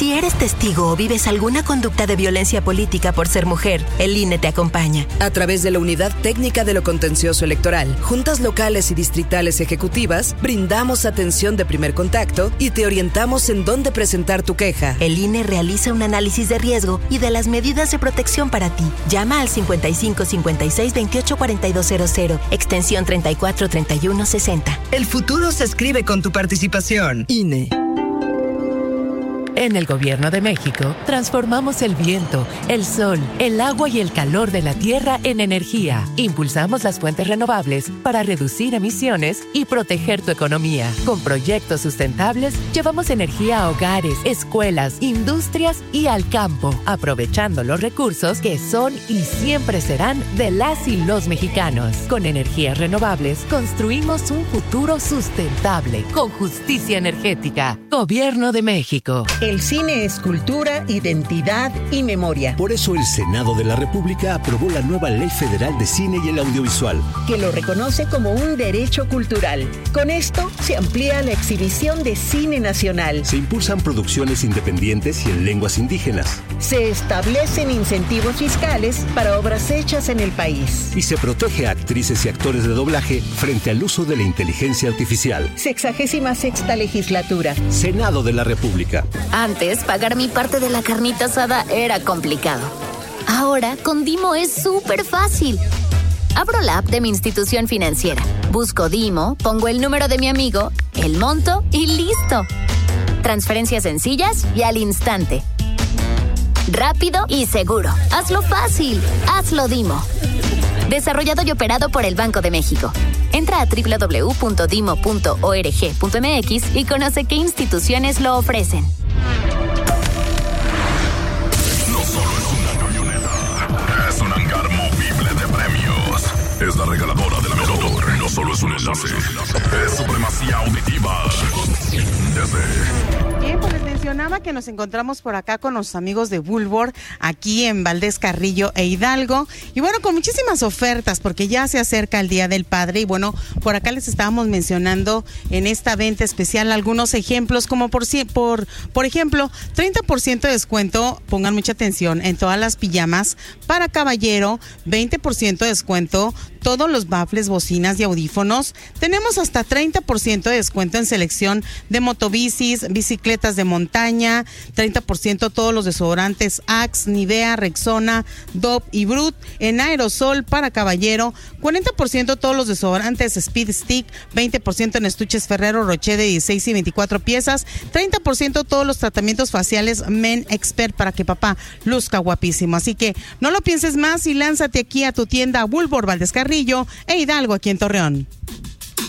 Si eres testigo o vives alguna conducta de violencia política por ser mujer, el INE te acompaña. A través de la Unidad Técnica de lo Contencioso Electoral, juntas locales y distritales ejecutivas, brindamos atención de primer contacto y te orientamos en dónde presentar tu queja. El INE realiza un análisis de riesgo y de las medidas de protección para ti. Llama al 55 56 28 4200, extensión 34 31 60. El futuro se escribe con tu participación. INE. En el Gobierno de México, transformamos el viento, el sol, el agua y el calor de la tierra en energía. Impulsamos las fuentes renovables para reducir emisiones y proteger tu economía. Con proyectos sustentables, llevamos energía a hogares, escuelas, industrias y al campo, aprovechando los recursos que son y siempre serán de las y los mexicanos. Con energías renovables, construimos un futuro sustentable, con justicia energética. Gobierno de México. El cine es cultura, identidad y memoria. Por eso el Senado de la República aprobó la nueva Ley Federal de Cine y el Audiovisual, que lo reconoce como un derecho cultural. Con esto se amplía la exhibición de cine nacional. Se impulsan producciones independientes y en lenguas indígenas. Se establecen incentivos fiscales para obras hechas en el país. Y se protege a actrices y actores de doblaje frente al uso de la inteligencia artificial. 66ª legislatura. Senado de la República. Antes, pagar mi parte de la carnita asada era complicado. Ahora, con Dimo es súper fácil. Abro la app de mi institución financiera, busco Dimo, pongo el número de mi amigo, el monto y ¡listo! Transferencias sencillas y al instante. Rápido y seguro. Hazlo fácil. Hazlo Dimo. Desarrollado y operado por el Banco de México. Entra a www.dimo.org.mx y conoce qué instituciones lo ofrecen. No solo es una camioneta, es un hangar movible de premios. Es la regaladora de la mejor. No solo es un enlace, es supremacía auditiva. Bien, pues les mencionaba que nos encontramos por acá con los amigos de Woolworth, aquí en Valdés Carrillo e Hidalgo, y bueno, con muchísimas ofertas, porque ya se acerca el Día del Padre, y bueno, por acá les estábamos mencionando en esta venta especial algunos ejemplos, como por ejemplo, 30% de descuento, pongan mucha atención, en todas las pijamas para caballero, 20% de descuento, todos los baffles, bocinas y audífonos. Tenemos hasta 30% de descuento en selección de motobicis, bicicletas de montaña, 30% todos los desodorantes Axe, Nivea, Rexona, Dove y Brut, en aerosol para caballero, 40% todos los desodorantes Speed Stick, 20% en estuches Ferrero Rocher de 16 y 24 piezas, 30% todos los tratamientos faciales Men Expert para que papá luzca guapísimo. Así que no lo pienses más y lánzate aquí a tu tienda Woolworth Valdés Carrillo e Hidalgo, aquí en Torreón.